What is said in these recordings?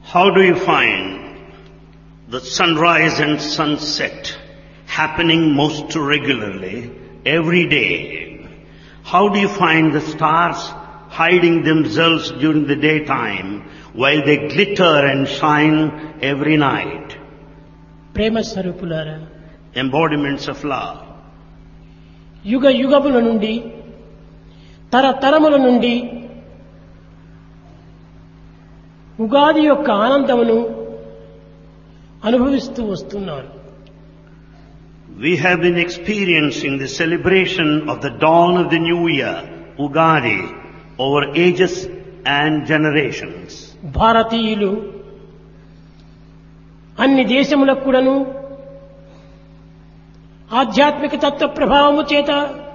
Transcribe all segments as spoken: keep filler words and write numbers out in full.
How do you find the sunrise and sunset happening most regularly every day? How do you find the stars hiding themselves during the daytime while they glitter and shine every night? ప్రేమ స్వరూపులారా, Embodiments of love. యుగ యుగముల నుండి తరతరముల నుండి ఉగాది యొక్క ఆనందమును అనుభవిస్తూ వస్తున్నారు. We have been experiencing the celebration of the dawn of the new year, Ugadi, over ages and generations. భారతీయులు అన్ని దేశములకు కూడాను ఆధ్యాత్మిక తత్వ ప్రభావము చేత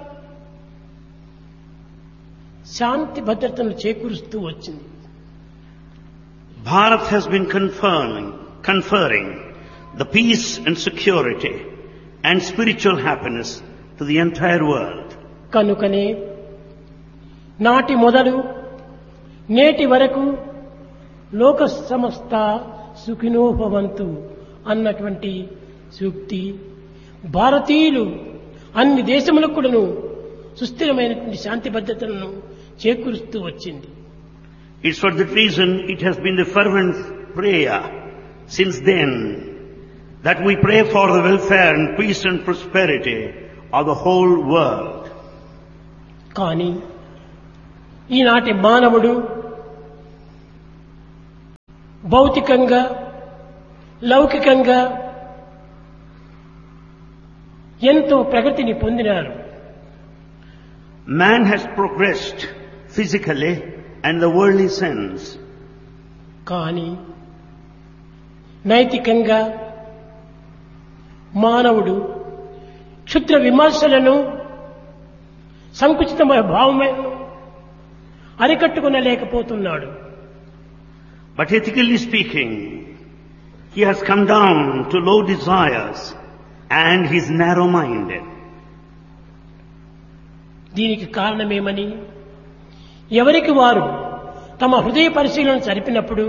శాంతి భద్రతను చేకూరుస్తూ వచ్చింది. Bharat has been conferring, conferring the peace and security and spiritual happiness to the entire world. కనుకనే నాటి మొదలు నేటి వరకు లోక సమస్త సుఖినో భవంతు అన్నటువంటి సూక్తి భారతీయులు అన్ని దేశములకు కూడాను సుస్థిరమైనటువంటి శాంతి భద్రతలను చేకూరుస్తూ వచ్చింది. It's for that reason it has been the fervent prayer since then that we pray for the welfare and peace and prosperity of the whole world. కానీ ఈనాటి మానవుడు భౌతికంగా లౌకికంగా ఎంతో ప్రగతిని పొందినారు. Man has progressed physically and the worldly sense. కానీ నైతికంగా మానవుడు క్షుద్ర విమర్శలను సంకుచితమైన భావములను అరికట్టుకొనలేకపోతున్నాడు. But ethically speaking, he has come down to low desires and he is narrow-minded. దీనికి కారణమేమని ఎవరికి వారు తమ హృదయ పరిశీలన జరిపినప్పుడు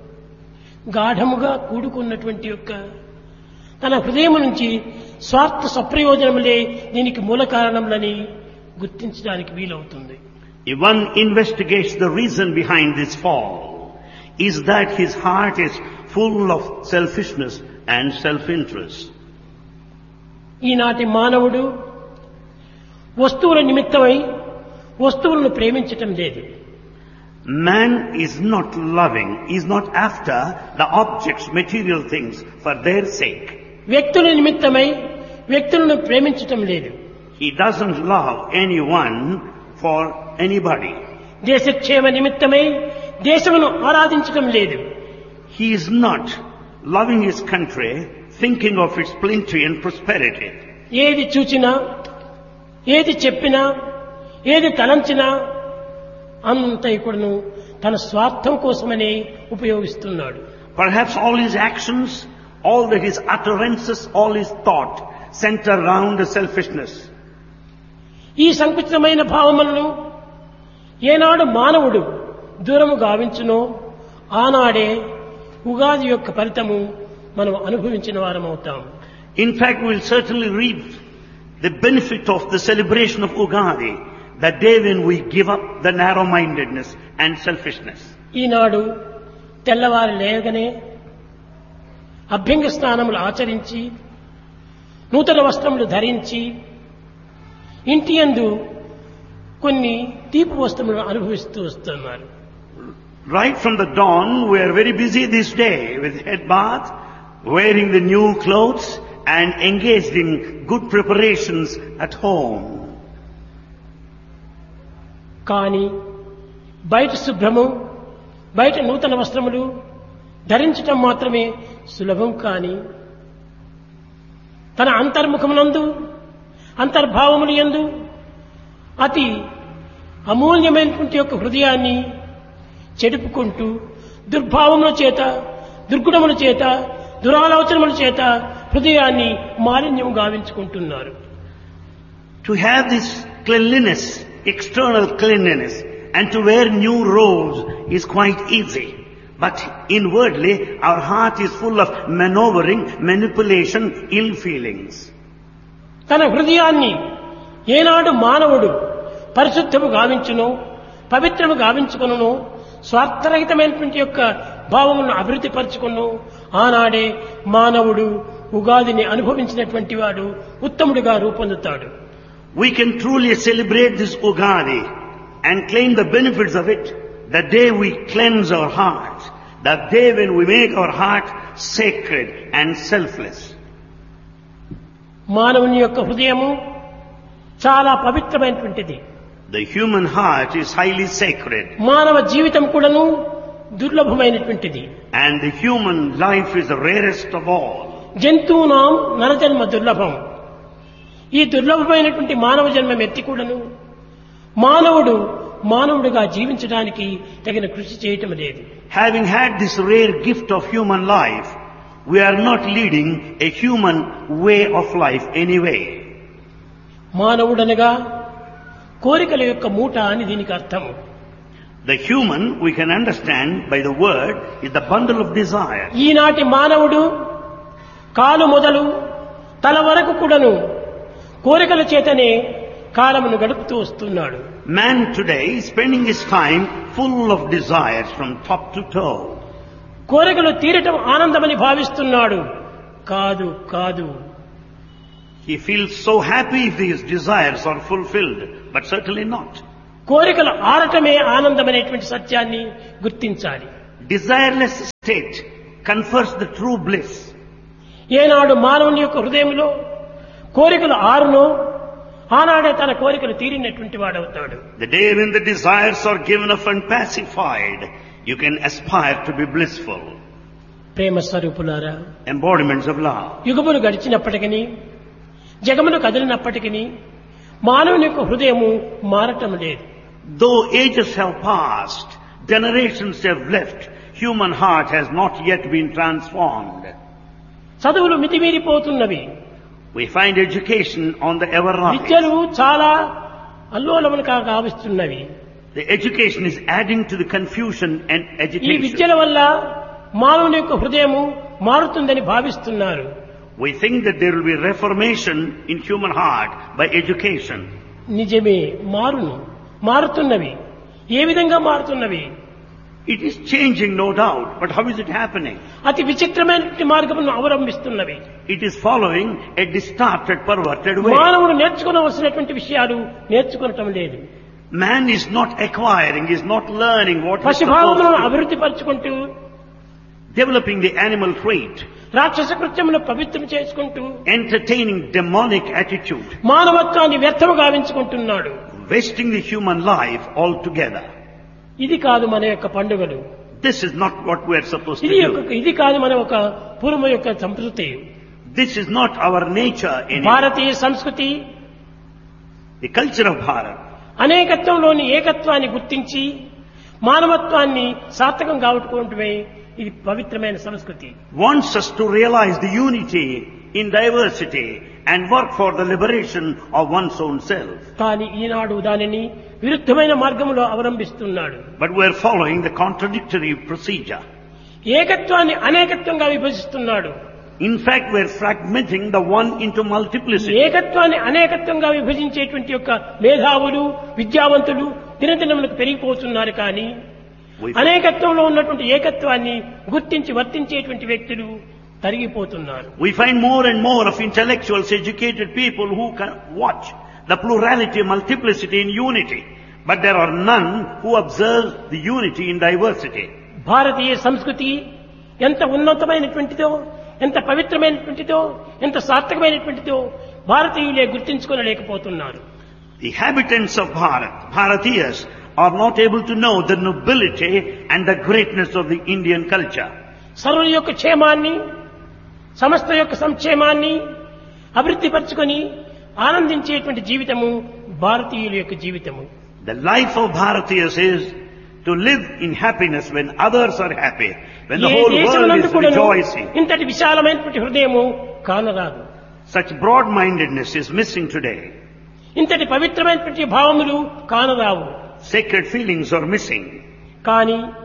గాఢముగా కూడుకున్నటువంటి యొక్క తన హృదయం నుంచి స్వార్థ సప్రయోజనములే దీనికి మూల కారణములని గుర్తించడానికి వీలవుతుంది. If one investigates the reason behind this fall, is that his heart is full of selfishness and self-interest. ఈనాటి మానవుడు వస్తువుల నిమిత్తమై వస్తువులను ప్రేమించటం లేదు. Man is not loving, is not after the objects, material things for their sake. వ్యక్తుల నిమిత్తమై వ్యక్తులను ప్రేమించటం లేదు. He doesn't love anyone for anybody. దేశక్షేమ నిమిత్తమై దేశమును ఆరాధించటం లేదు. He is not loving his country, thinking of its plenty and prosperity. ఏది చూచినా ఏది చెప్పినా ఏది తలంచినా అంతై కూడాను తన స్వార్థం కోసమనే ఉపయోగిస్తున్నాడు. Perhaps all his actions, all that his utterances, all his thought center around the selfishness. ఈ సంకుచితమైన భావములను ఏనాడు మానవుడు దూరము గావించునో ఆనాడే ఉగాది యొక్క ఫలితము మనం అనుభవించిన వారమవుతాం. In fact, we will certainly reap the benefit of the celebration of Ugadi, that day when we give up the narrow-mindedness and selfishness. ఈనాడు తెల్లవారి లేవగానే అభ్యంగ స్నానములు ఆచరించి నూతన వస్త్రములు ధరించి ఇంటి యందు కొన్ని తీపి వస్తువులను అనుభవిస్తూ వస్తున్నారు. Right from the dawn, we are very busy this day with head bath, wearing the new clothes and engaged in good preparations at home. కానీ బయట శుభ్రము, బయట నూతన వస్త్రములు ధరించటం మాత్రమే సులభం. కానీ తన అంతర్ముఖమునందు అంతర్భావములు యందు అతి అమూల్యమైనటువంటి యొక్క హృదయాన్ని చెడుపుకుంటూ దుర్భావముల చేత దుర్గుణముల చేత దురాలోచనముల చేత హృదయాన్ని మాలిన్యం గావించుకుంటున్నారు. To have this cleanliness, external cleanliness, and to wear new robes is quite easy. But inwardly, our heart is full of maneuvering, manipulation, ill feelings. తన హృదయాన్ని ఏనాడు మానవుడు పరిశుద్ధము గావించునో పవిత్రము గావించుకొనునో స్వార్థరహితమైనటువంటి యొక్క భావమును అభివృద్ధి పరచుకును ఆనాడే మానవుడు ఉగాదిని అనుభవించినటువంటి వాడు ఉత్తముడిగా రూపొందుతాడు. We can truly celebrate this Ugadi and claim the benefits of it the day we cleanse our heart, the day when we make our heart sacred and selfless. మానవుని యొక్క హృదయము చాలా పవిత్రమైనటువంటిది. The human heart is highly sacred. మానవ జీవితం కూడాను దుర్లభమైనటువంటిది. And the human life is the rarest of all. జంతువునాం నరజన్మ దుర్లభం. ఈ దుర్లభమైనటువంటి మానవ జన్మం ఎత్తి కూడాను మానవుడు మానవుడిగా జీవించడానికి తగిన కృషి చేయటం లేదు. Having had this rare gift of human life, we are not leading a human way of life anyway. మానవుడనగా కోరికల యొక్క మూట అని దీనికి అర్థం. The human, we can understand by the word, is the bundle of desire. ఈనాటి మానవుడు కాలు మొదలు తల వరకు కూడాను కోరికల చేతనే కాలమును గడుపుతూ వస్తున్నాడు. Man today is spending his time full of desires from top to toe. కోరికలు తీరటం ఆనందమని భావిస్తున్నాడు. కాదు కాదు. He feels so happy if his desires are fulfilled, but certainly not. కోరికలు ఆరటమే ఆనందమనేటువంటి సత్యాన్ని గుర్తించాలి. Desireless state confers the true bliss. ఏనాడు మానవుని యొక్క హృదయంలో కోరికలు ఆరునో ఆనాడే తన కోరికలు తీరినటువంటి వాడవుతాడు. The day when the desires are given up and pacified, you can aspire to be blissful. ప్రేమ స్వరూపులారా, embodiments of love. యుగములు గడిచినప్పటికీ జగములు కదిలినప్పటికీ మానవుని యొక్క హృదయము మారటం లేదు. Though ages have passed, generations have left, human heart has not yet been transformed. చదువులు మితిమీరిపోతున్నవి. We find education on the ever rise. విద్యలు చాలా అల్లోలములుగా గావిస్తున్నవి. The education is adding to the confusion and ఈ agitation. విద్యల వల్ల మానవుని యొక్క హృదయము మారుతుందని భావిస్తున్నారు. We think that there will be reformation in human heart by education. నిజమే, మారును మారుతున్నవి. ఏ విధంగా మారుతున్నవి? It is changing, no doubt, but how is it happening? అతి విచిత్రమైనటువంటి మార్గమును అవలంబిస్తున్నవి. It is following a distorted, perverted way. మానవుడు నేర్చుకోవలసినటువంటి విషయాలు నేర్చుకోవటం లేదు. Man is not acquiring, is not learning what he is పశుభావములను supposed to. అభివృద్ధి పరచుకుంటూ Developing the animal trait, రాక్షస కృత్యమును పవిత్రం చేసుకుంటూ entertaining demonic attitude, మానవత్వాన్ని వ్యర్థము గావించుకుంటున్నాడు. wasting the human life altogether. ఇది కాదు మన యొక్క పండుగలు. This is not what we are supposed to ఇది యొక్క do. ఇది కాదు మన ఒక పూర్వ యొక్క సంస్కృతి. This is not our nature anymore. భారతీయ సంస్కృతి The culture of Bharat అనేకత్వంలోని ఏకత్వాన్ని గుర్తించి మానవత్వాన్ని సార్థకం కావటమే ఇది పవిత్రమైన సంస్కృతి. wants us to realize the unity in diversity and work for the liberation of one's own self. కానీ ఈనాడు దానిని విరుద్ధమైన మార్గంలో అవలంబిస్తున్నాడు. But we are following the contradictory procedure. ఏకత్వాన్ని అనేకత్వంగా విభజిస్తున్నాడు. In fact, we are fragmenting the one into multiplicity. ఏకత్వాన్ని అనేకత్వంగా విభజించేటువంటి యొక్క మేధావులు విద్యావంతులు దినదినములకు పెరిగిపోతున్నారు. కానీ We, అనేకత్వంలో ఉన్నటువంటి ఏకత్వాన్ని గుర్తించి వర్తించేటువంటి వ్యక్తులు తరిగిపోతున్నారు. we find more and more of intellectuals, educated people who can watch the plurality, multiplicity in unity. But there are none who observe the unity in diversity. భారతీయ సంస్కృతి ఎంత ఉన్నతమైనటువంటిదో, ఎంత పవిత్రమైనటువంటిదో, ఎంత సార్థకమైనటువంటిదో భారతీయులే గుర్తించుకోలేకపోతున్నారు. The inhabitants of Bharat, Bharatiyas, are not able to know the nobility and the greatness of the Indian culture. సర్వుల యొక్క క్షేమాన్ని, సమస్త యొక్క సంక్షేమాన్ని అభివృద్ధి పరచుకొని ఆనందించేటువంటి జీవితము భారతీయుల యొక్క జీవితము. The life of Bharatiyas is to live in happiness when others are happy, when the A whole world దేశమునందు is కూడాను rejoicing. ఇంతటి విశాలమైనటువంటి హృదయము కానరాదు. Such broad-mindedness is missing today. ఇంతటి పవిత్రమైనటువంటి భావములు కానరావు. Sacred feelings are missing. కానీ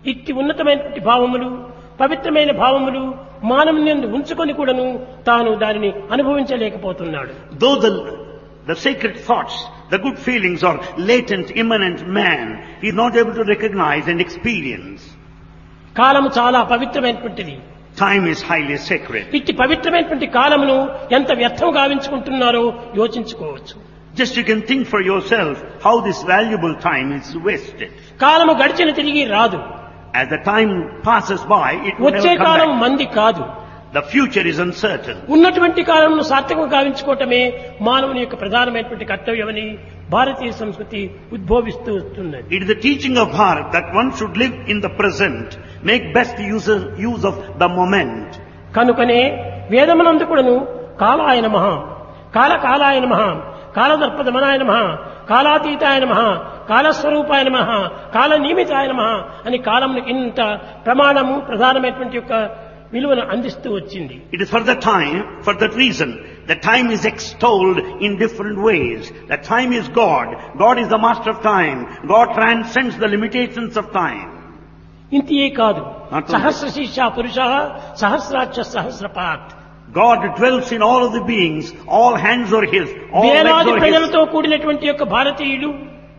ఇట్టి ఉన్నతమైనటువంటి భావములు పవిత్రమైన భావములు మానవుని ఉంచుకొని కూడాను తాను దానిని అనుభవించలేకపోతున్నాడు. Though the, the sacred thoughts, the good feelings are latent, immanent man, he is not able to recognize and experience. కాలము చాలా పవిత్రమైనటువంటిది. Time is highly sacred. ఇట్టి పవిత్రమైనటువంటి కాలమును ఎంత వ్యర్థం గావించుకుంటున్నారో యోచించుకోవచ్చు. Just you can think for yourself how this valuable time is wasted. కాలము గడిచిన తిరిగి రాదు. As the time passes by, it will వచ్చే never కాలం come back. మంది కాదు. The future is uncertain. ఉన్నటువంటి కాలంను సార్థకంగా గావించుకోవటమే మానవుని యొక్క ప్రధానమైనటువంటి కర్తవ్యమని భారతీయ సంస్కృతి ఉద్భవిస్తూ వస్తున్నది. It is the teaching of Bharat that one should live in the present, make best use of, use of the moment. కనుకనే వేదమునందు కూడాను కాలాయ నమః, కాల కాలాయ నమః, కాలదర్పదమనాయ నమః, కాలాతీతాయ నమః, కాలస్వరూపాయ నమః, కాల నియమితాయ నమః అని కాలమును ఇంత ప్రమాణము ప్రధానమైనటువంటి యొక్క విలువను అందిస్తూ వచ్చింది. It is for the time, for that reason, the time is extolled in different ways. The time is God. God is the master of time. God transcends the limitations of time. ఇంతియే కాదు, Not only- సహస్ర శీర్ష పురుష సహస్రాక్ష సహస్రపాత్. God dwells in all of the beings. All hands are His. All legs వేలాది are His. ప్రజలతో కూడినటువంటి యొక్క భారతీయులు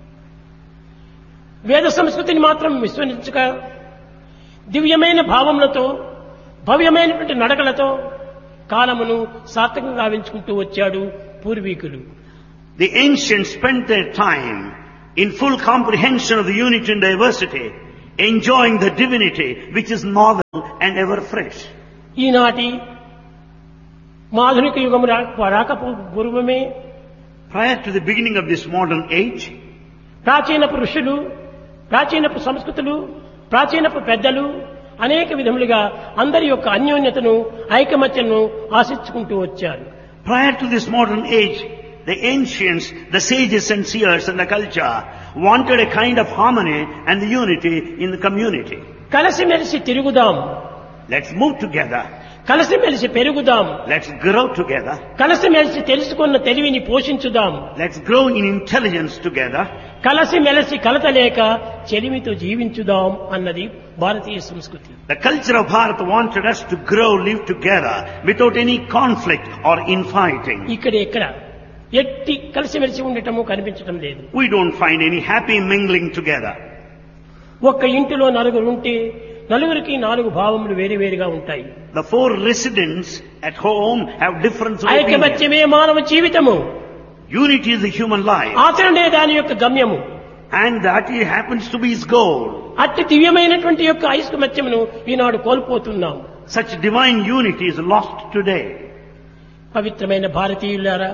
వేద సంస్కృతిని మాత్రం విస్మరించక దివ్యమైన భావములతో భవ్యమైనటువంటి నడకలతో కాలమును సార్థకంగా గావించుకుంటూ వచ్చాడు పూర్వీకులు. The ancients spent their time in full comprehension of the unity and diversity, enjoying the divinity which is novel and ever fresh. ఈనాటి ఆధునిక యుగము రాక పూర్వమే Prior to the beginning of this modern age, ప్రాచీనపు ఋషులు, ప్రాచీనపు సంస్కృతులు, ప్రాచీనపు పెద్దలు అనేక విధములుగా అందరి యొక్క అన్యోన్యతను ఐకమత్యను ఆశించుకుంటూ వచ్చారు. prior to this modern age, the ancients, the sages and seers and the culture wanted a kind of harmony and the unity in the community. కలిసిమెలిసి తిరుగుదాం, Let's move together. కలిసిమెలిసి పెరుగుదాం, Let's grow together. కలిసిమెలిసి తెలుసుకున్న తెలివిని పోషించుదాం, Let's grow in intelligence together. కలిసిమెలిసి కలతలేక చెలిమితో జీవించుదాం అన్నది భారతీయ సంస్కృతి. The culture of Bharat wanted us to grow, live together without any conflict or infighting. ఇక్కడ ఎక్కడ ఎట్టి కలిసిమెలిసి ఉండటము కనిపించటం లేదు. We don't find any happy mingling together. ఒక్క ఇంటిలో నలుగురు ఉంటే నలుగురికి నాలుగు భావములు వేరువేరుగా ఉంటాయి. The four residents at home have different opinions. ఐకమత్యమే మానవ జీవితము, Unity is the human life, ఆచరణే దాని యొక్క గమ్యము. and that it happens to be his goal. అట్టి దివ్యమైనటువంటి యొక్క ఐకమత్యమును ఈనాడు కోల్పోతున్నాం. Such divine unity is lost today. పవిత్రమైన భారతీయులారా,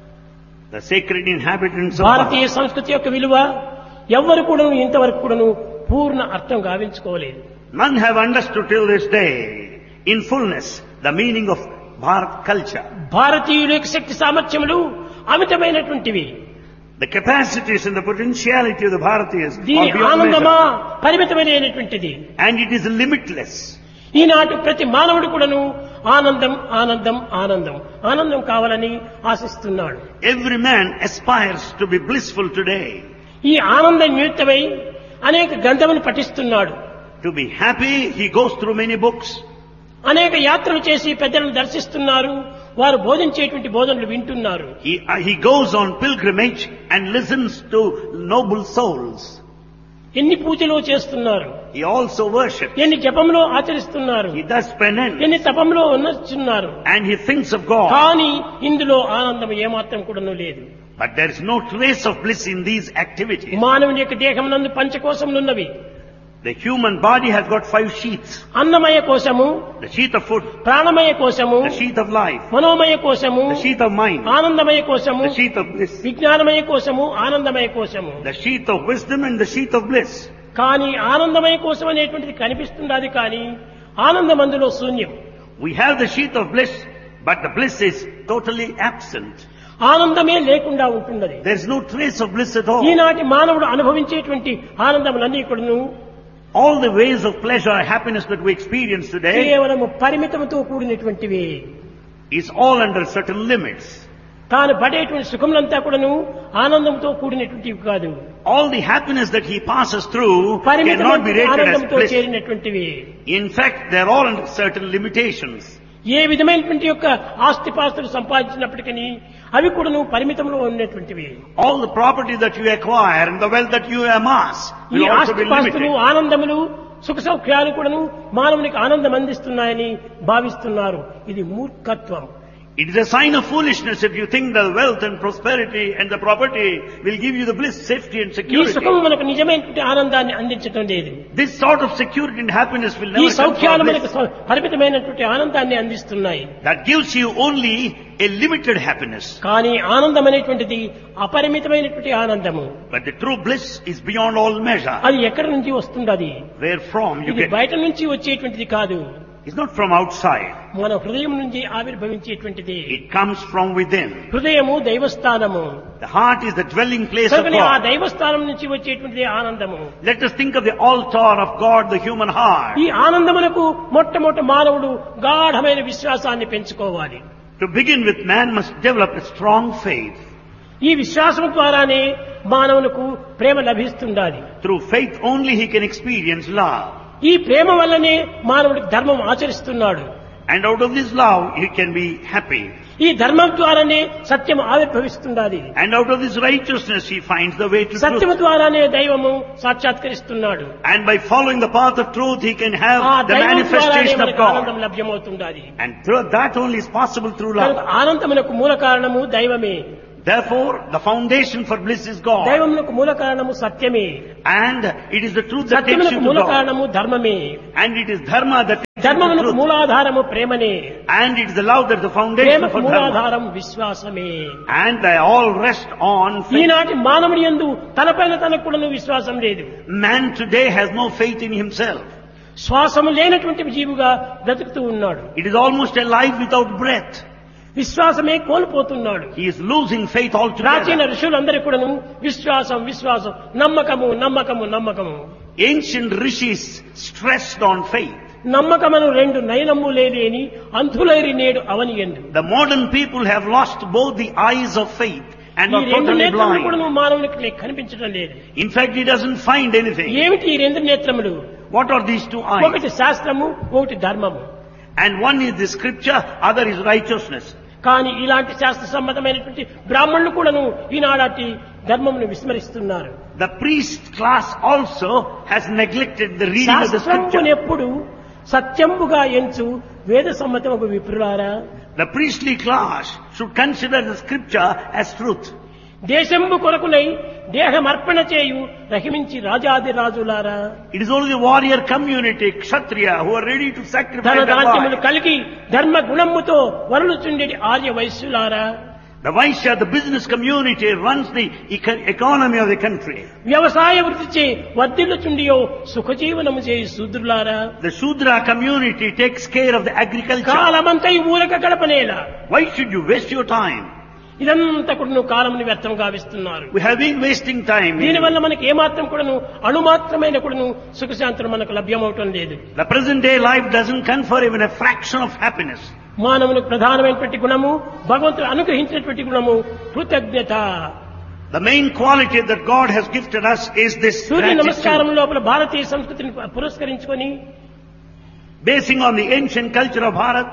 The sacred inhabitants of Bharatiya Bharat, సంస్కృతి యొక్క విలువ ఎవ్వరు కూడాను ఇంతవరకు కూడాను పూర్ణ అర్థం గావించుకోలేదు. none have understood till this day in fullness the meaning of Bharat culture. భారతీయుల యొక్క శక్తి సామర్థ్యములు అమితమైనటువంటివి. The capacities and the potentiality of the Bharatiyas దీని are beyond ఆనందమా measure. పరిమితమైనటువంటిది. And it is limitless. ఈనాటి ప్రతి మానవుడు కూడాను ఆనందం ఆనందం ఆనందం ఆనందం కావాలని ఆశిస్తున్నాడు. Every man aspires to be blissful today. ఈ ఆనంద నిమిత్తమై అనేక గ్రంథములు పఠిస్తున్నాడు. To be happy, he goes through many books. అనేక యాత్రలు చేసి పెద్దలను దర్శిస్తున్నారు. వారు బోధించేటువంటి బోధనలు వింటున్నారు. He, uh, he goes on pilgrimage and listens to noble souls. ఎన్ని పూజలు చేస్తున్నారు, He also worships. ఎన్ని జపంలో ఆచరిస్తున్నారు, He does penance. ఎన్ని తపంలో ఉన్నస్తున్నారు. And he thinks of God. కానీ ఇందులో ఆనందం ఏమాత్రం కూడాను లేదు. But there is no trace of bliss in these activities. మానవుని యొక్క దేహం నందు పంచకోశములున్నవి. The human body has got five sheaths. అన్నమయ కోశము, The sheath of food, ప్రాణమయ కోశము, the sheath of life, మనోమయ కోశము, the sheath of mind, ఆనందమయ కోశము, the sheath of bliss, విజ్ఞానమయ కోశము, ఆనందమయ కోశము. the sheath of wisdom and the sheath of bliss. కానీ ఆనందమయ కోశం అనేటువంటిది కనిపిస్తున్నది, కానీ ఆనందం అందులో శూన్యం. We have the sheath of bliss, but the bliss is totally absent. ఆనందమే లేకుండా ఉంటున్నది. There is no trace of bliss at all. ఈనాటి మానవుడు అనుభవించేటువంటి ఆనందములన్నీ కూడాను All the ways of pleasure and happiness that we experience today కేవలము పరిమితముతో కూడినటువంటివి. is all under certain limits. తాను పడేటువంటి సుఖములంతా కూడాను ఆనందంతో కూడినటువంటివి కాదు. All the happiness that he passes through cannot be పరిమితమైన rated as ఆనందంతో bliss. చేరినటువంటివి. In fact, they are all under certain limitations. ఏ విధమైనటువంటి యొక్క ఆస్తిపాస్తులు సంపాదించినప్పటికీ అవి కూడాను పరిమితంలో ఉన్నటువంటివి. All the property that you acquire and the wealth that you amass ఈ will also be ఆస్తిపాస్తులు limited. ఆనందములు సుఖ సౌఖ్యాలు కూడాను మానవునికి ఆనందం అందిస్తున్నాయని భావిస్తున్నారు. ఇది మూర్ఖత్వం. It is a sign of foolishness if you think the wealth and prosperity and the property will give you the bliss, safety and ఈ security. సుఖము మనకు నిజమైనటువంటి ఆనందాన్ని అందించడం లేదు. This sort of security and happiness will ఈ never come సౌఖ్యాలు from మనకు bliss. స- పరిమితమైనటువంటి ఆనందాన్ని అందిస్తున్నాయి. That gives you only a limited happiness. కానీ ఆనందం అనేటువంటిది అపరిమితమైనటువంటి ఆనందము. But the true bliss is beyond all measure. అది ఎక్కడి నుంచి వస్తుంది? అది Where from you ఇది get. బయట నుంచి వచ్చేటువంటిది కాదు, It's not from outside. మన హృదయం నుంచి ఆవిర్భవించేటువంటిది. It comes from within. హృదయము దైవస్థానము. The heart is the dwelling place of కనుకనే ఆ God. దైవస్థానం నుంచి వచ్చేటువంటిది ఆనందము. Let us think of the altar of God, the human heart. ఈ ఆనందమునకు మొట్టమొదటి మానవుడు గాఢమైన విశ్వాసాన్ని పెంచుకోవాలి. To begin with, man must develop a strong faith. ఈ విశ్వాసం ద్వారానే మానవులకు ప్రేమ లభిస్తుండాలి. Through faith only he can experience love. ఈ ప్రేమ వల్లనే మానవుడికి ధర్మం ఆచరిస్తున్నాడు. And out of this love, he can be happy. ఈ ధర్మం ద్వారానే సత్యం ఆవిర్భవిస్తుండాలి. And out of this righteousness, he finds the way to సత్యము truth. ద్వారానే దైవము సాక్షాత్కరిస్తున్నాడు. And by following the path of truth, he can have ఆ the దైవం ద్వారానే manifestation of మనకు ఆనందం God. లభ్యమవుతుండాలి. And through that only is possible through కనుక love. ఆనందమునకు మూల కారణము దైవమే. Therefore, the foundation for bliss is God. దైవమునకు మూల కారణము సత్యమే. And it is the truth that takes సత్యమునకు you to మూల God. కారణము ధర్మమే. And it is dharma that takes you to ధర్మమునకు truth. మూలాధారము ప్రేమనే. And it is the love that is the foundation ప్రేమకు for dharma. మూలాధారం విశ్వాసమే. And they all rest on faith. ఈనాటి మానవుని యందు తనపైన తనకు కూడాను విశ్వాసం లేదు. Man today has no faith in himself. శ్వాసము లేనటువంటి జీవుగా బ్రతుకుతూ ఉన్నాడు. It is almost a life without breath. విశ్వాసమే కోల్పోతున్నాడు. He is losing faith ప్రాచీన altogether. ఋషులందరూ కూడాను విశ్వాసం విశ్వాసం నమ్మకము నమ్మకము నమ్మకము. Ancient rishis stressed on faith. నమ్మకమను రెండు నయనమ్ము లేని అంధులైరి నేడు అవనియందు. The modern people have lost both the eyes of faith and ఈ are రెండు totally నేత్రములు blind. కూడాను మానవునికి కనిపించడం లేదు. In fact, he doesn't find anything. ఏమిటి ఈ రెండు నేత్రములు? What are these two eyes? ఒకటి శాస్త్రము, ఒకటి ధర్మము. And one is the scripture, other is righteousness. కానీ ఇలాంటి శాస్త్ర సంబంధమైనటువంటి బ్రాహ్మణులు కూడాను ఈనాటి ధర్మమును విస్మరిస్తున్నారు. The priest class also has neglected the reading of the scripture. శాస్త్రమునెప్పుడు సత్యముగా ఎంచు వేద Sammatamu విప్రులారా. The priestly class should consider the scripture as truth. దేశంబు కొరకునై దేహమర్పణ చేయు రహిమించి రాజాది రాజులారా. It is only the warrior community, kshatriya, who are ready to ధన sacrifice their ధాన్యములు lives. కలిగి ధర్మ గుణముతో వరులుచుండేటి Arya వైశ్యులారా. The Vaishya, the business community, runs the eco- economy of the country. వ్యవసాయ వృత్తిచే వర్ధిల్లుచుండియో సుఖజీవనము చేయి శూద్రులారా. The Shudra community takes care of the agriculture. కాలమంతై ఊరక గడపనేలా. Why should you waste your time? ఇదంతా కూడా నువ్వు కాలముని వ్యర్థం గావిస్తున్నారు. We have been wasting time. దీనివల్ల మనకి ఏమాత్రం కూడాను అణుమాత్రమైన కూడాను సుఖశాంతులు మనకు లభ్యమవటం లేదు. The present day life doesn't confer even a fraction of happiness. మానవునికి ప్రధానమైనటువంటి గుణము, భగవంతుడు అనుగ్రహించినటువంటి గుణము కృతజ్ఞత. The main quality that God has gifted us is this Surya gratitude. నమస్కారం లోపల భారతీయ సంస్కృతిని పురస్కరించుకొని Basing on the ancient culture of Bharat,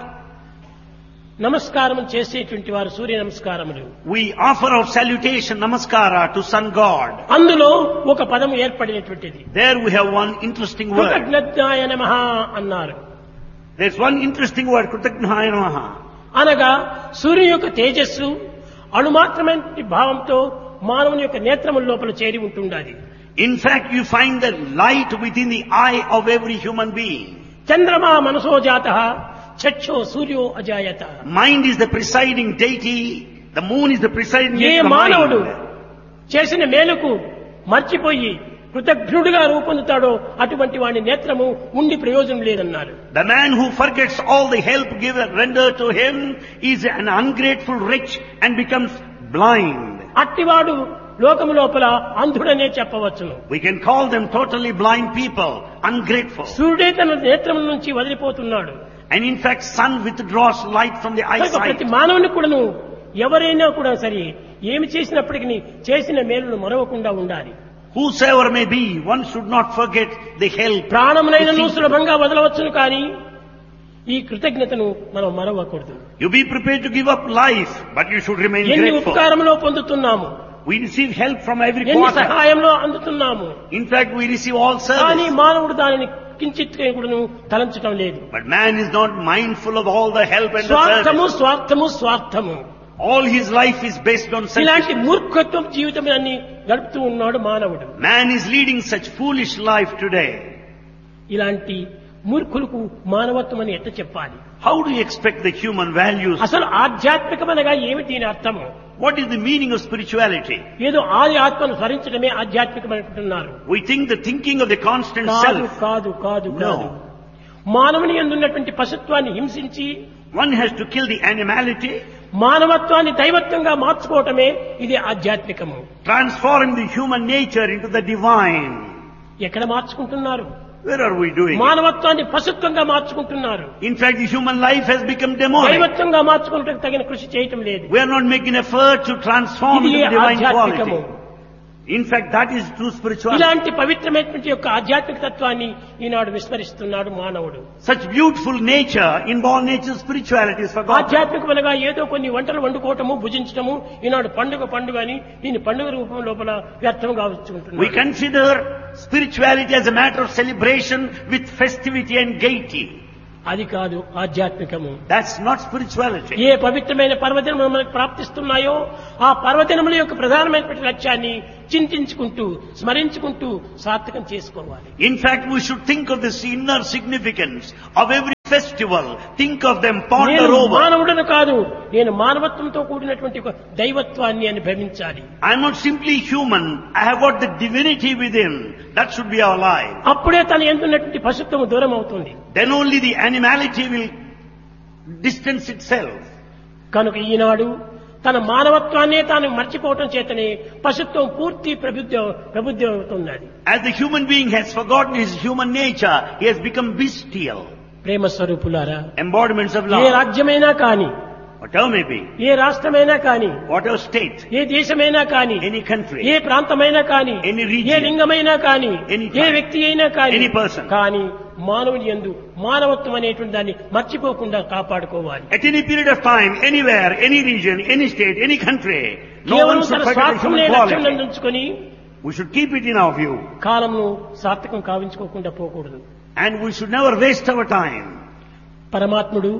నమస్కారం చేసేటువంటి వారు సూర్య నమస్కారములు. we offer our salutation, namaskara, to Sun God. అందులో ఒక పదము ఏర్పడినటువంటిది. There we have one interesting word. కృతజ్ఞాయ నమః అన్నారు. There's one interesting word, Krutagnaya Namaha. అనగా సూర్యుని యొక్క తేజస్సు అణుమాత్రమైన భావంతో మానవుని యొక్క నేత్రముల లోపల చేరి ఉంటుండాలి. In fact, you find the light within the eye of every human being. చంద్రమా మనసో జాతః చక్షో సూర్యో అజాయత. Mind is the presiding deity. The moon is the presiding A deity of the మానవుడు mind. చేసిన మేలుకు మర్చిపోయి కృతజ్ఞుడిగా రూపొందుతాడో అటువంటి వాడి నేత్రము ఉండి ప్రయోజనం లేదన్నారు. The man who forgets all the help given rendered to him is an ungrateful wretch and becomes blind. అట్టివాడు లోకము లోపల అంధుడనే చెప్పవచ్చును. We can call them totally blind people, ungrateful. సూర్యుడే తన నేత్రముల నుంచి వదిలిపోతున్నాడు. And in fact, sun withdraws light from the కనుక eyesight. ప్రతి మానవుని కూడాను ఎవరైనా కూడా సరే ఏమి చేసినప్పటికీ చేసిన మేలును మరవకుండా ఉండాలి. Whosoever may be, one should not forget the help. ప్రాణమునైనను సులభంగా వదలవచ్చును కానీ ఈ కృతజ్ఞతను మనం మరవకూడదు. You be prepared to give up life, but you should remain ఎన్ని grateful. ఉపకారంలో పొందుతున్నాము, We receive help from every ఎన్ని quarter. సహాయంలో అందుతున్నాము, In fact, we receive all కానీ service. మానవుడు దానిని కించిత్ కూడాను తలంచడం లేదు. But man is not mindful of all the help and the స్వార్థము service. స్వార్థము స్వార్థము All his life is based on ఇలాంటి selfishness. మూర్ఖత్వం జీవితాన్ని గడుపుతూ ఉన్నాడు మానవుడు. Man is leading such foolish life today. ఇలాంటి మూర్ఖులకు మానవత్వం అని ఎట్ట చెప్పాలి? How do you expect the human values? అసలు ఆధ్యాత్మికమనగా ఏమి దీని అర్థము? What is the meaning of spirituality? ఏదో ఆది ఆత్మను స్మరించడమే ఆధ్యాత్మికమనుకుంటున్నారు. We think the thinking of the constant కాదు self. కాదు కాదు No. కాదు. మానవుని యందున్నటువంటి పశుత్వాన్ని హింసించి One has to kill the animality, మానవత్వాన్ని దైవత్వంగా మార్చుకోవటమే ఇది ఆధ్యాత్మికము. transform the human nature into the divine. ఎక్కడ మార్చుకుంటున్నారు? Where are we doing it? మానవత్వాన్ని పశుత్వంగా మార్చుకుంటున్నారు. In fact, the human life has become demonic. దైవత్వంగా మార్చుకుంటే తగిన కృషి చేయటం లేదు. We are not making effort to transform ఇది into the divine ఆధ్యాత్మికము. quality. In fact, that is true spirituality. ఇలాంటి పవిత్రమైనటువంటి యొక్క ఆధ్యాత్మిక తత్వాన్ని ఈనాడు విస్మరిస్తున్నాడు మానవుడు. Such beautiful nature, inborn nature spirituality is forgotten. ఆధ్యాత్మికములుగా ఏదో కొన్ని వంటలు వండుకోవటము భుజించటము ఈనాడు పండుగ పండుగ అని దీని పండుగ రూపం లోపల వ్యర్థం We కావచ్చుకుంటున్నాడు. consider spirituality as a matter of celebration with festivity and gaiety. అది కాదు ఆధ్యాత్మికము. That's not spirituality. ఏ పవిత్రమైన పర్వదినములు మనకు ప్రాప్తిస్తున్నాయో ఆ పర్వదినముల యొక్క ప్రధానమైనటువంటి లక్ష్యాన్ని చింతించుకుంటూ స్మరించుకుంటూ సార్థకం చేసుకోవాలి. In fact, we should think of this inner significance of every festival. Think of them, ponder నేను over. మానవుడను కాదు, నేను మానవత్వంతో కూడినటువంటి ఒక దైవత్వాన్ని అని భ్రమించాలి. I'm not simply human. I have got the divinity within. That should be our life. అప్పుడే తన ఎందున్నటువంటి పశుత్వము దూరం అవుతుంది. Then only the animality will distance itself. కనుక ఈనాడు తన మానవత్వాన్నే తాను మర్చిపోవటం చేతనే పశుత్వం పూర్తి ప్రబుద్ధ ప్రబుద్ధి అవుతున్నది. As the human being has forgotten his human nature, he has become bestial. ప్రేమ స్వరూపులారా, Embodiments of ఏ love. రాజ్యమైనా కాని, Whatever may be. ఏ రాష్ట్రమైనా కాని, Whatever state. ఏ దేశమైనా కాని, Any country. ఏ ప్రాంతమైనా కాని, Any region. ఏ లింగమైనా కాని, Any ఏ tribe. వ్యక్తి అయినా కాని, Any person. కానీ మానవుని యందు మానవత్వం అనేటువంటి దాన్ని మర్చిపోకుండా కాపాడుకోవాలి. At any period of time, anywhere, any region, any state, any country, no కేవలం one should తన forget the స్వార్థమునే human లక్ష్యం quality. ఉంచుకొని We should keep it in our view. కాలంను సార్థకం కావించుకోకుండా పోకూడదు. And we should never waste our time. పరమాత్ముడు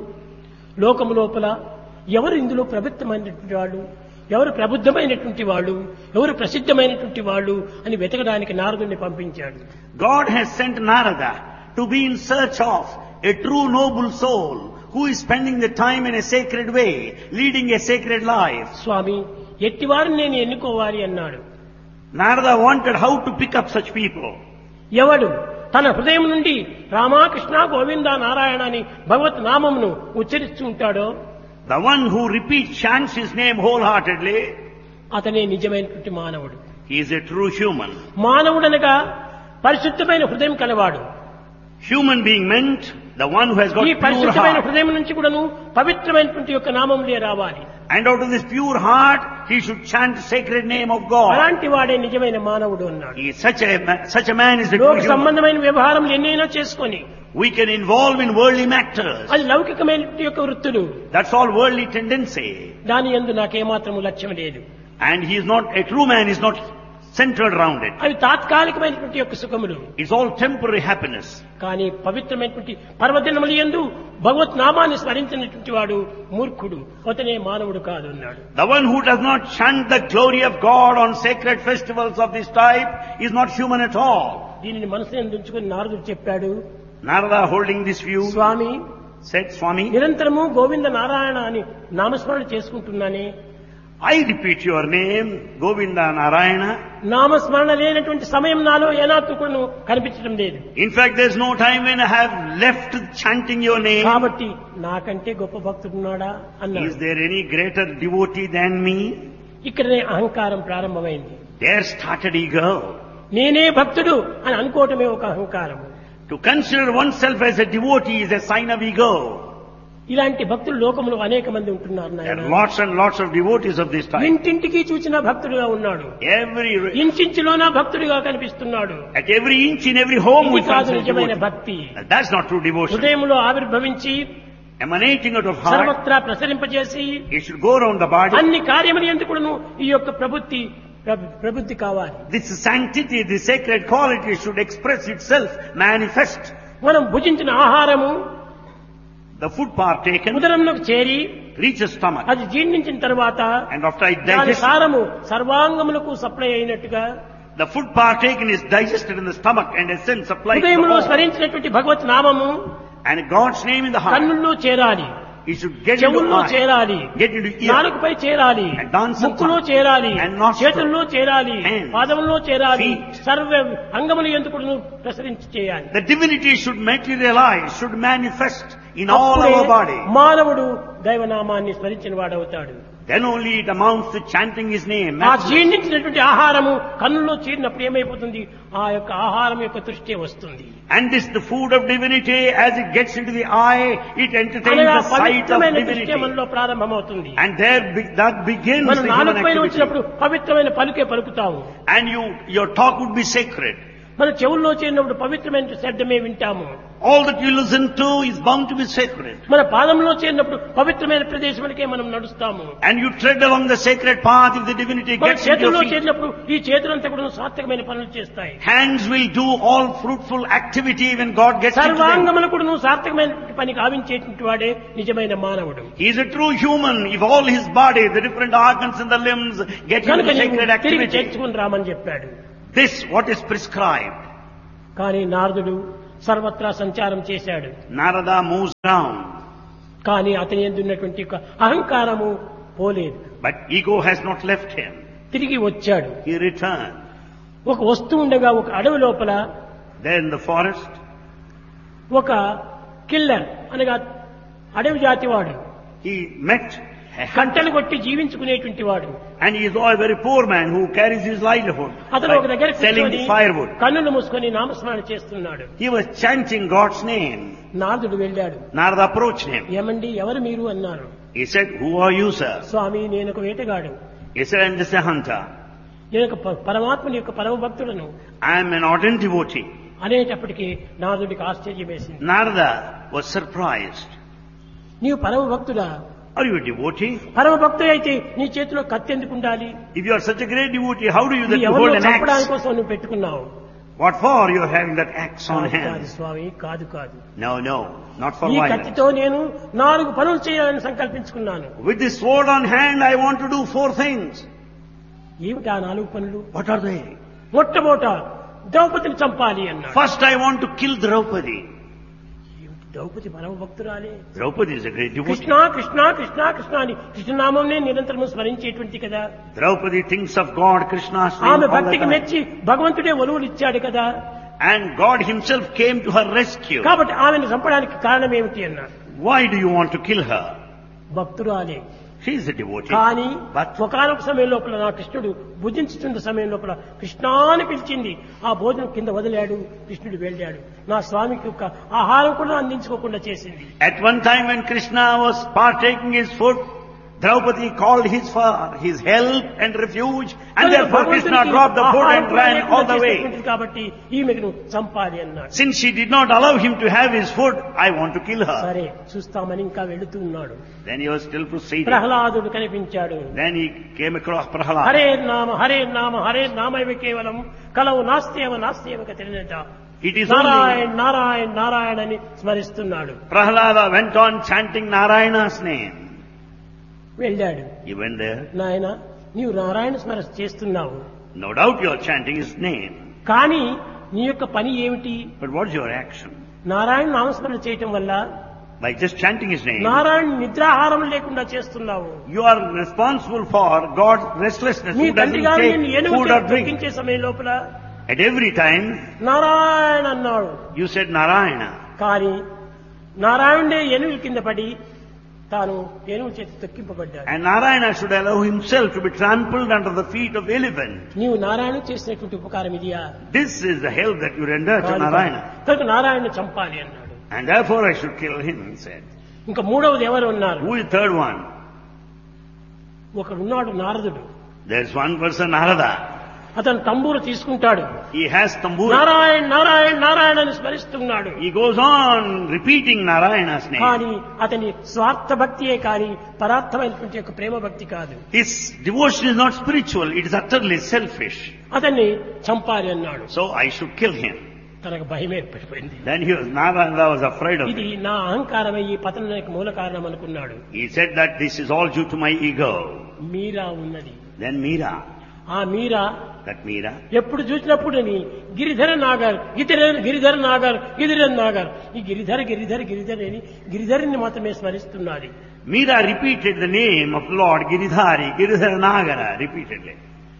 లోకము లోపల ఎవరు ఇందులో ప్రబుద్ధమైనటువంటి వాళ్ళు, ఎవరు ప్రబుద్ధమైనటువంటి వాళ్ళు, ఎవరు ప్రసిద్ధమైనటువంటి వాళ్ళు అని వెతకడానికి నారదుని పంపించాడు. God has sent Narada to be in search of a true noble soul who is spending the time in a sacred way, leading a sacred life. స్వామి, ఎట్టివారిని నేను ఎన్నుకోవాలి అన్నాడు. Narada wanted how to pick up such people. ఎవడు తన హృదయం నుండి రామకృష్ణ గోవింద నారాయణ అని భగవత్ నామమును ఉచ్చరిస్తూ ఉంటాడో, The one who repeats, chants his name wholeheartedly, అతనే నిజమైనటువంటి మానవుడు. he is a true human. మానవుడనగా పరిశుద్ధమైన హృదయం కలవాడు. Human being meant the one who has got ఈ pure పరిశుద్ధమైన heart. హృదయం నుంచి కూడాను పవిత్రమైనటువంటి యొక్క నామములే రావాలి. And out of this pure heart, he should chant the sacred name of God. అలాంటి వాడే నిజమైన మానవుడు అన్నాడు. He is such a, ma- such a man is a true లోక human. సంబంధమైన వ్యవహారములు ఎన్నైనా చేసుకొని We can involve in worldly matters. అది లౌకికమైనటువంటి యొక్క వృత్తులు, That's all worldly tendency. దాని యందు నాకేమాత్రము లక్ష్యం లేదు. And he is not, a true man is not centered around it. అవి తాత్కాలికమైనటువంటి యొక్క సుఖములు. It's all temporary happiness. కానీ పవిత్రమైనటువంటి పర్వదినములు యందు భగవత్ నామాన్ని స్మరించినటువంటి వాడు మూర్ఖుడు, అతనే మానవుడు కాదు అన్నాడు. The one who does not chant the glory of God on sacred festivals of this type is not human at all. దీనిని మనసుని ఉంచుకొని నారదుడు చెప్పాడు, Narada, holding this view, Swamy, said, Swami, నిరంతరము గోవింద నారాయణ అని నామస్మరణ చేసుకుంటున్నానే, I repeat your name, Govinda Narayana. నామస్మరణ లేనటువంటి సమయం నాలో ఏనాడు కూడా కనిపించడం లేదు. In fact, there's no time when I have left chanting your name. కాబట్టి నాకంటే గొప్ప భక్తుడున్నాడా అన్నాడు. Is there any greater devotee than me? ఇక్కడనే అహంకారం ప్రారంభమైంది. There started ego. నేనే భక్తుడు అని అనుకోవటమే ఒక అహంకారం. To consider oneself as a devotee is a sign of ego. ఇలాంటి భక్తులు లోకంలో అనేక మంది ఉంటున్నారు There నాయన. are lots and lots of devotees of this type. ఇంటింటికి చూసిన భక్తుడిగా ఉన్నాడు, Every, ఇంచించిలోన భక్తుడిగా కనిపిస్తున్నాడు. at every inch in every home we ఇది find కాదు such నిజమైన devotee. భక్తి. And that's not true devotion. హృదయంలో ఆవిర్భవించి Emanating out of heart, సర్వత్రా ప్రసరింపజేసి it should go around the body. అన్ని కార్యములు ఎందుకును ఈ యొక్క ప్రబుద్ధి ప్ర- ప్రబుద్ధి కావాలి. This sanctity, this sacred quality should express itself, manifest. మనం భుజించిన ఆహారము The food partaken ఉదరంలోకి చేరి reaches stomach. అది జీర్ణించిన తర్వాత And after it దాని digests, సారము సర్వాంగములకు సప్లై అయినట్టుగా the food partaken is digested in the stomach and essence supplied to the హృదయంలో whole. స్మరించినటువంటి భగవత్ నామము And God's name in the heart. కన్నుల్లో చేరాలి, It should get into చెవుల్లో eye, చేరాలి, get into ear, నాలుకపై చేరాలి, And dance ముక్కులో and చేరాలి, and nostril, చేతుల్లో చేరాలి, hands, పాదముల్లో చేరాలి, feet. సర్వ అంగములు ఎందుకు ప్రసరించి చేయాలి. The divinity should materialize, should manifest in all అప్పుడే our body. మానవుడు దైవనామాన్ని స్మరించిన వాడవుతాడు. Then only it amounts to chanting His name. ఆ జీర్ణించినటువంటి ఆహారము కన్నుల్లో చేరినప్పుడు ఏమైపోతుంది, ఆ యొక్క ఆహారం యొక్క దృష్టి వస్తుంది. And this, the food of divinity, as it gets into the eye, it entertains అనగా the sight of పవిత్రమైన దృష్టి divinity. మనలో ప్రారంభమవుతుంది. And there, be- that begins మన the human నాలుగు పైన activity. వచ్చినప్పుడు పవిత్రమైన పలుకే పలుకుతాము. And you, your talk would be sacred. మన చెవుల్లో చేరినప్పుడు పవిత్రమైన శబ్దమే వింటాము. All that you listen to is bound to be sacred. మన పాదంలో చేరినప్పుడు పవిత్రమైన ప్రదేశములకే మనం నడుస్తాము. And you tread along the sacred path if the divinity మన gets into చేతుల్లో your feet. చేరినప్పుడు ఈ చేతులంతా కూడా సాత్వికమైన పనులు చేస్తాయి. Hands will do all fruitful activity when God gets into them. సర్వాంగములు కూడా సాత్వికమైన పని గావించేటువంటి వాడే నిజమైన మానవుడు. He is a true human if all his body, the different organs and the limbs get into కనుక నీవు sacred తిరిగి activity. చేర్చుకుని రామని చెప్పాడు. This, what is prescribed. కానీ నారదుడు సర్వత్రా సంచారం చేశాడు. Narada moves around, కానీ అతని యందు ఉన్నటువంటి ఒక అహంకారము పోలేదు. but ego has not left him. తిరిగి వచ్చాడు. He returned. ఒక వస్తువు ఉండగా ఒక అడవి లోపల There in the forest, ఒక కిల్లర్ అనగా అడవి జాతివాడు, he met a కంటలు కొట్టి జీవించుకునేటువంటి వాడు. and he is a very poor man who carries his livelihood అతను ఒక by దగ్గర selling కూర్చొని firewood. కన్నులు మూసుకొని నామస్మరణ చేస్తున్నాడు. He was chanting God's name. నారదుడు వెళ్ళాడు. Narada approached him. ఏమండి ఎవరు మీరు అన్నారు. He said, "Who are you, sir?" స్వామి నేను ఒక వేటగాడు, He said, "I'm just a hunter. నేను ఒక ప- పరమాత్ముని యొక్క పరమ భక్తుడను I am an ardent devotee." అనేటప్పటికీ నారదుడికి ఆశ్చర్యం వేసింది. Narada was surprised. నీవు పరమ భక్తుడా? Are you a devotee? పరమ భక్తుడు అయితే నీ చేతిలో కత్తి ఎందుకు ఉండాలి? If you are such a great devotee, how do you that నీ you hold ఎవరినో an చంపడానికి axe? కోసం నువ్వు పెట్టుకున్నావు. What for you are having that axe on కాదు, కాదు hand? స్వామి, కాదు కాదు. No, no, not for ఈ violence. కత్తితో నేను నాలుగు పనులు చేయాలని సంకల్పించుకున్నాను. With this sword on hand, I want to do four things. ఏమిటా నాలుగు పనులు? What are they? మొట్టమొదట ద్రౌపదిని చంపాలి అన్నాడు. First, I want to kill Draupadi. ఏమిటి ద్రౌపది పరమ భక్తురాలే. Draupadi is a great devotee. Krishna Krishna Krishna Krishna అని కృష్ణనామంనే నిరంతరం స్మరించేటువంటి కదా. Draupadi thinks of God, Krishna's name ఆమె all the భక్తికి time. మెచ్చి భగవంతుడే ఒలువులు ఇచ్చాడు కదా. And God himself came to her rescue. కాబట్టి ఆమెను చంపడానికి కారణం ఏమిటి అన్నాడు. Why do you want to kill her? భక్తురాలే. She is a devotee. కానీ But ఒకనొక సమయం లోపల నా కృష్ణుడు భుజించుతున్న సమయం లోపల కృష్ణ అని పిలిచింది. ఆ భోజనం కింద వదిలాడు, కృష్ణుడు వెళ్ళాడు. నా స్వామికి ఒక ఆహారం కూడా అందించుకోకుండా చేసింది. at one time when Krishna was partaking his food, Draupadi called his for his help and refuge, and therefore Krishna dropped the food and ran all the way. కాబట్టి ఈమెను చంపాలి అన్నాడు. Since she did not allow him to have his food, I want to kill her. సరే చూస్తామని ఇంకా వెళుతూ ఉన్నాడు. Then he was still proceeding. ప్రహ్లాదుడు కనిపించాడు. Then he came across Prahlada. Hare నామ హరే నామ హరే నామైవ కేవలం కలవు నాస్త్యేవ నాస్త్యేవ తెలియట. It is only Narayana Narayana Narayana అని స్మరిస్తున్నాడు. Prahlada went on chanting Narayana's name. వెళ్ళాడు. He went there. నాయన నీవు నారాయణ స్మరణ చేస్తున్నావు, No doubt you are chanting his name. కానీ నీ యొక్క పని ఏమిటి? But what is your action? Narayana నామస్మరణ చేయటం వల్ల By just chanting his name, Narayana నిద్రాహారం లేకుండా చేస్తున్నావు. you are responsible for God's restlessness. Me Who తండ్రి doesn't గారు take నిన్ను ఏనుగు food or drink? తొక్కించే సమయం లోపల At every time, నారాయణ అన్నాడు. you said Narayana. కానీ నారాయణుడే ఏనుగు కింద పడి తాను ఏనుగు చేతి తొక్కింపబడ్డాడు. And Narayana should allow himself to be trampled under the feet of elephant. నీవు నారాయణ చేసినటువంటి ఉపకారం ఇదియా? This is the help that you render to కాదు. Narayana. కనుక నారాయణ చంపాలి అన్నాడు. And therefore I should kill him, he said. ఇంకా మూడవది ఎవరు ఉన్నారు? Who is the third one? ఒకడున్నాడు నారదుడు. There's one person, Narada. అతను తంబూరు తీసుకుంటాడు. He has tambura. Narayana Narayana Narayana అని స్మరిస్తున్నాడు. He goes on repeating Narayana's name. కానీ అతని స్వార్థ భక్తియే కానీ పరార్థమైనటువంటి యొక్క ప్రేమ భక్తి కాదు. His devotion is not spiritual, it is utterly selfish. అతన్ని చంపాలి అన్నాడు. So I should kill him. తనకు భయం ఏర్పడిపోయింది. Then he was, Narada was afraid of ఇది it. నా అహంకారమే ఈ పతనానికి మూల కారణం అనుకున్నాడు. He said that this is all due to my ego. మీరా ఉన్నది. Then Meera, ఆ మీరా that Meera, ఎప్పుడు చూసినప్పుడు గిరిధర నాగర్ గిరిధర గిరిధర నాగర్ గిరిధర నాగర్ ఈ గిరిధర గిరిధర గిరిధర అని గిరిధరుని మాత్రమే స్మరిస్తున్నది. Meera repeated the name of Lord Giridhari, Giridhara Nagara, repeatedly.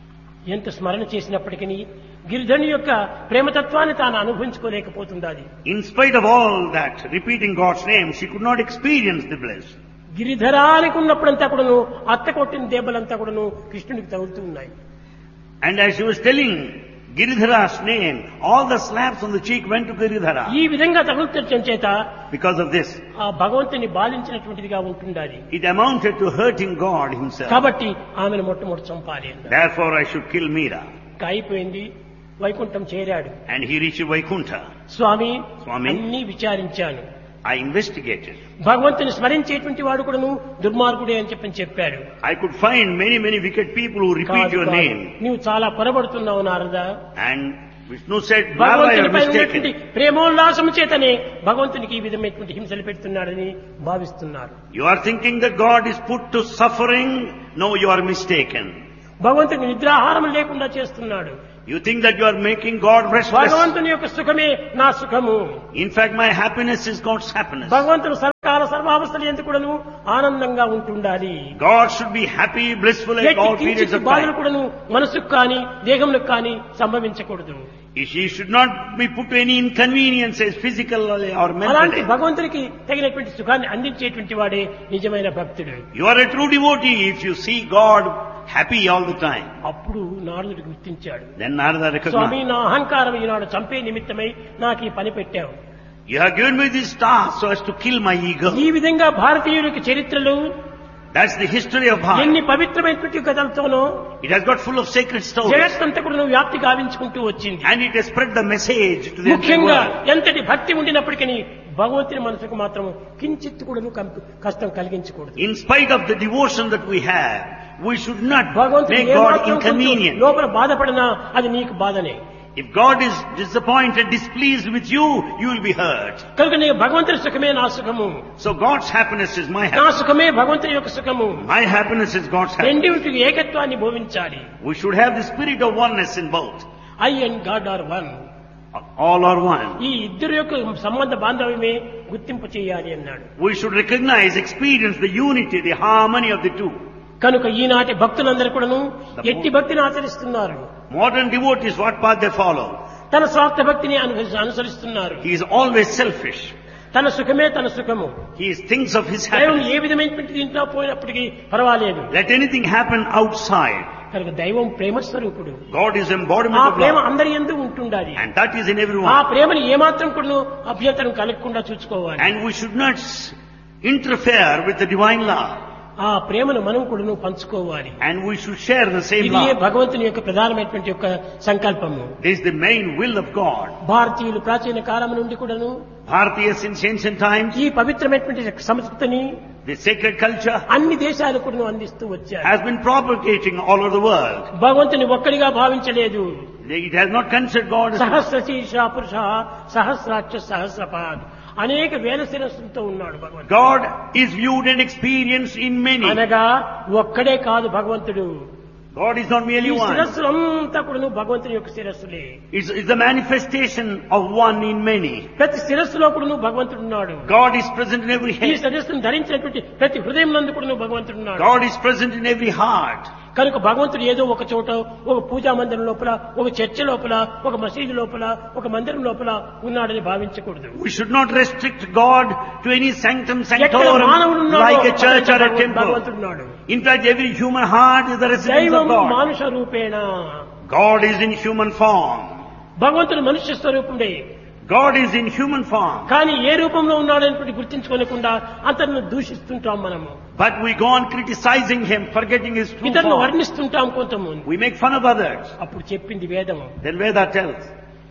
ఎంత స్మరణ చేసినప్పటికీ గిరిధరుని యొక్క ప్రేమతత్వాన్ని తాను అనుభవించుకోలేకపోతుండాలి. In spite of all that, repeating God's name, she could not experience the bliss. గిరిధరానికి ఉన్నప్పుడంతా కూడాను అత్త కొట్టిన దెబ్బలంతా కూడాను కృష్ణుడికి తగులుతూ ఉన్నాయి. And as she was telling Giridhara's name, all the slaps on the cheek went to Giridhara. ఈ విధంగా తగులుతుండటం చేత Because of this, ఆ భగవంతుని బాధించినటువంటిదిగా ఉంటుండాలి. it amounted to hurting God himself. కాబట్టి ఆమెను మొట్టమొదటి చంపాలి అన్నారు. Therefore I should kill Meera. అయిపోయింది. వైకుంఠం చేరాడు. And he reached Vaikuntha. స్వామి స్వామి, అన్ని విచారించాను. I investigated. భగవంతుని స్మరించేటువంటి వాడు కూడాను దుర్మార్గుడే అని చెప్పని చెప్పాడు. I could find many, many wicked people who repeat కాదు, your కాదు. name. నీవు చాలా పొరబడుతున్నావు Narada. And Vishnu said, Narada, you భగవంతునిపై are ఉన్నటువంటి mistaken. ప్రేమోల్లాసము చేతనే భగవంతునికి ఈ విధమైనటువంటి హింసలు పెడుతున్నాడని భావిస్తున్నారు. You are thinking that God is put to suffering. No, you are mistaken. భగవంతుని నిద్రాహారం లేకుండా చేస్తున్నాడు. You think that you are making God restless. భగవంతుని యొక్క సుఖమే నా సుఖము. In fact, my happiness is God's happiness. భగవంతుడు సర్వకాల సర్వావస్థలు ఎందుకు కూడాను ఆనందంగా ఉంటుండాలి. God should be happy, blissful at ఎట్టి all periods కించిత్ of బాధలు time. కూడాను మనసుకు కానీ దేహములకు కానీ సంభవించకూడదు. He should not be put to any inconveniences, physical or అలాంటి mental. భగవంతునికి తగినటువంటి సుఖాన్ని అందించేటువంటి వాడే నిజమైన భక్తుడు. You are a true devotee if you see God happy all the time. అప్పుడు నారదుడికి గుర్తించాడు. Then Narada స్వామి recognized. నా అహంకారం ఈనాడు చంపే నిమిత్తమై నాకు ఈ పని పెట్టావు. You have given me this task so as to kill my ego. ఈ విధంగా భారతీయులకి చరిత్రలు That's the history of Bharat. ఎన్ని పవిత్రమైనటువంటి కథలతోనో It has got full of sacred stories. జగత్తంతా కూడా వ్యాప్తి గావించుకుంటూ వచ్చింది. And it has spread the message to the entire ముఖ్యంగా world. ఎంతటి భక్తి ఉండినప్పటికీ భగవంతుని మనసుకు మాత్రం కించిత్ కూడా కష్టం కలిగించకూడదు. In spite of the devotion that we have, we should not భగవంతుడు make God ఏమాత్రం కొంచెం inconvenient. లోపల బాధపడినా అది నీకు బాధనే. If God is disappointed, displeased with you, you will be hurt. కనుక నీ భగవంతుని సుఖమే నా సుఖము. So God's happiness is my నా happiness. సుఖమే భగవంతుని యొక్క సుఖము. My happiness is God's happiness. రెండింటికి ఏకత్వాన్ని భోవించాలి. We should have the spirit of oneness in both. I and God are one. All are one. ఈ ఇద్దరు యొక్క సంబంధ బాంధవ్యమే గుర్తింపు చేయాలి అన్నాడు. We should recognize, experience the unity, the harmony of the two. కనుక ఈనాటి భక్తులందరూ కూడాను ఎట్టి భక్తిని ఆచరిస్తున్నారు. Modern devotees, what path they follow? తన స్వార్థ భక్తిని అను- అనుసరిస్తున్నారు. He is always selfish. తన సుఖమే తన సుఖము. He thinks of his దైవం happiness. ఏ విధమైనటువంటి దీంట్లో పోయినప్పటికీ పర్వాలేదు. Let anything happen outside. కనుక దైవం ప్రేమ స్వరూపుడు. God is embodiment ఆ of ప్రేమ love. అందరి యందు ఉంటుండాలి. And that is in ఆ everyone. ప్రేమని ఏమాత్రం కూడా అభ్యంతరం కలగకుండా చూసుకోవాలి. And we should not s- interfere with the divine love. ఆ ప్రేమను మనం కూడా పంచుకోవాలి. And we should share the same ఇది love. భగవంతుని యొక్క ప్రధానమైనటువంటి యొక్క సంకల్పము. This is the main will of God. భారతీయులు ప్రాచీన కాలం నుండి కూడాను Bharatiya since ancient times, ఈ పవిత్రమైనటువంటి సంస్కృతిని the sacred culture అన్ని దేశాలు కూడా అందిస్తూ వచ్చారు. has been propagating all over the world. భగవంతుని ఒక్కడిగా భావించలేదు. It has not considered God as సహస్ర శీర్ష పురుష సహస్రాక్ష సహస్రపాద్ అనేక వేల శిరస్సులతో ఉన్నాడు భగవంతుడు. God is viewed and experienced in many. అనగా ఒక్కడే కాదు భగవంతుడు. God is not ఈ merely one. శిరస్సులంతా కూడా భగవంతుని యొక్క శిరస్సులే. It's, it's the manifestation of one in many. ప్రతి శిరస్సులో కూడా భగవంతుడు ఉన్నాడు. God is present in every ఈ head. శిరస్సును ధరించినటువంటి ప్రతి హృదయం నందు కూడా భగవంతుడు ఉన్నాడు. God is present in every heart. కనుక భగవంతుడు ఏదో ఒక చోట ఒక పూజా మందిరం లోపల ఒక చర్చ లోపల ఒక మసీదు లోపల ఒక మందిరం లోపల ఉన్నాడని భావించకూడదు. We should not restrict God to any sanctum ఎక్కడ మానవుడు sanctorum ఉన్నాడో like a church or a అక్కడ temple. భగవంతుడు ఉన్నాడు. In fact, every human heart is the residence దైవం of God. మానుష రూపేణ. God is in human form. భగవంతుడు మనుష్య స్వరూపుడే. God is in human form. కానీ ఏ రూపంలో ఉన్నాడని గుర్తించుకోలేకుండా అతన్ని దూషిస్తుంటాం మనము. But we go on criticizing him, forgetting his true ఇతరులను form. వర్ణిస్తుంటాం కొంతమంది. We make fun of others. అప్పుడు చెప్పింది వేదము. Then Veda tells,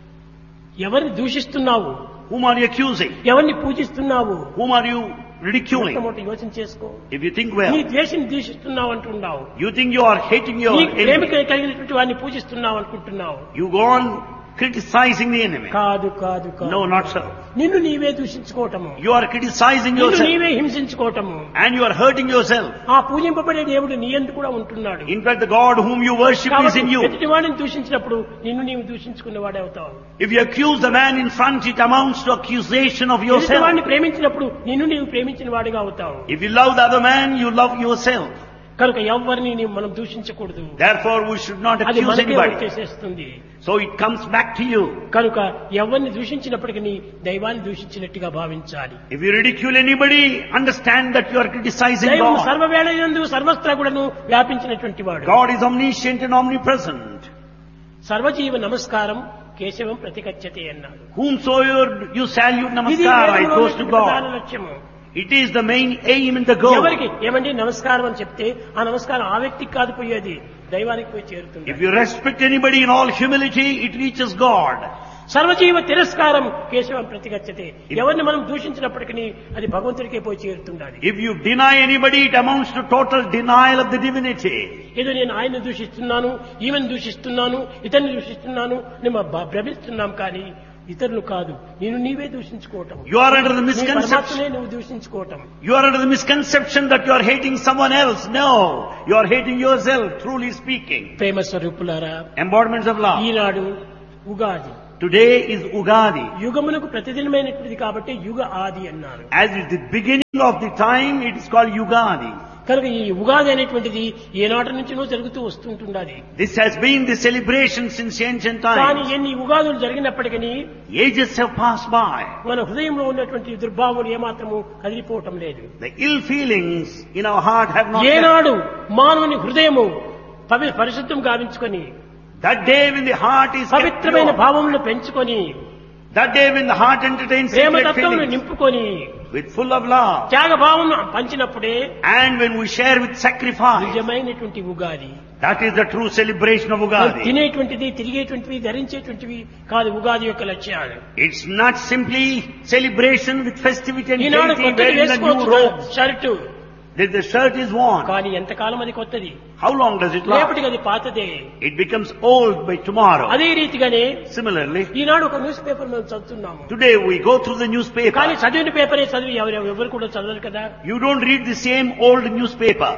ఎవరిని దూషిస్తున్నావు? whom are you accusing? ఎవరిని పూజిస్తున్నావు? Whom are you ridiculing? మొట్టమొదటి యోచన చేసుకో. If you think నీ well, ద్వేషం దూషిస్తున్నావు అంటున్నావు. you think you are hating your నీ ప్రేమిక enemy. కలిగినటువంటి వాడిని పూజిస్తున్నావు అనుకుంటున్నావు. You go on criticizing the enemy. కాదు కాదు కాదు. No, not so. నిన్ను నీవే దూషించుకోవటము. You are criticizing నిన్ను yourself నీవే హింసించుకోవటము. and you are hurting yourself. ఆ పూజింపబడే దేవుడు నీ యందు కూడా ఉంటున్నాడు. In fact, the God whom you worship is కాబట్టి in you. ఎదుటి వాడిని దూషించినప్పుడు నిన్ను నీవు దూషించుకున్నవాడే అవుతావు. If you accuse the man in front, it amounts to accusation of ఎదుటి yourself. వాడిని ప్రేమించినప్పుడు నిన్ను నీవు ప్రేమించిన వాడిగా అవుతావు. If you love the other man, you love yourself. కనుక ఎవరిని నీవు మనం దూషించకూడదు. Therefore, we should not అది accuse మనకే anybody. వచ్చేసేస్తుంది. So it comes back to you. కనుక ఎవరిని దూషించినప్పటికీ దైవాన్ని దూషించినట్టుగా భావించాలి. If you ridicule anybody, understand that you are criticizing దైవం God. సర్వవేళయందు సర్వత్రా కూడాను వ్యాపించినటువంటి వాడు. God is omniscient and omnipresent. సర్వజీవ నమస్కారం కేశవం ప్రతిగచ్చతే అన్నాడు. Whomsoever you salute ఇది namaskara, it వేదంలో goes to ప్రధాన God. లక్ష్యము. It is the main aim and the goal. ఎవరికి ఏమండి నమస్కారం అని చెప్తే ఆ నమస్కారం ఆ వ్యక్తికి కాదు పోయేది, దైవానికి పోయి చేరుతుంది. If you respect anybody in all humility, it reaches God. సర్వజీవ తిరస్కారం కేశవం ప్రతిగచ్చతే. ఎవరిని మనం దూషించినప్పటికీ అది భగవంతుడికే పోయి చేరుతుండాలి. If you deny anybody, it amounts to total denial of the divinity. ఏదో నేను ఆయన్ని దూషిస్తున్నాను, ఈమెను దూషిస్తున్నాను, ఇతన్ని దూషిస్తున్నాను మేము భ్రమిస్తున్నాం కానీ ఇతరులు కాదు. నేను నీవే దూషించుకోవటం. You are under the నీ misconception. పరమాత్మనే నువ్వు దూషించుకోవటం. You are under the misconception that you are hating someone else. No, you are hating yourself, truly speaking. ప్రేమ స్వరూపులారా, Embodiments of love. Eenadu Ugadi. Today is Ugadi. యుగమునకు ప్రతిదినమైనటువంటిది కాబట్టి యుగ ఆది అన్నారు. As is the beginning of the time, it is called Ugadi. కనుక ఈ ఉగాది అనేటువంటిది ఏనాటి నుంచినో జరుగుతూ వస్తుంటున్నది. This has been the celebration since ancient కానీ times. ఎన్ని ఉగాదులు జరిగినప్పటికీ Ages have passed by. మన హృదయంలో ఉన్నటువంటి దుర్భావాలు ఏమాత్రము కదిలిపోవటం లేదు. The ill feelings in our heart have not left. ఏనాడు మానవుని హృదయము పవి పరిశుద్ధం గావించుకొని That day when the heart is kept పవిత్రమైన pure, భావములను పెంచుకొని that day when the heart entertains Prema sacred తత్వమును feelings నింపుకొని with full of love, Tyaga భావమును పంచినప్పుడే and when we share with sacrifice, నిజమైనటువంటి Ugadi. that is the true celebration of అది Ugadi. తినేటువంటిది, తిరిగేటువంటివి, ధరించేటువంటివి కాదు ఉగాది యొక్క లక్ష్యాలు. It's not simply celebration with festivity and Eenadu gaiety, కొత్తది wearing the new వేసుకోవచ్చు robes. Shirt, That the shirt is worn. కానీ ఎంతకాలం అది కొత్తది, How long does it last? రేపటికి అది పాతదే. It becomes old by tomorrow. అదే రీతిగానే Similarly, ఈనాడు ఒక న్యూస్ పేపర్ మనం చదువుతున్నాము. today we go through the కానీ newspaper. చదివిన పేపరే చదివి ఎవరు ఎవరు కూడా చదవరు కదా. You don't read the same old newspaper.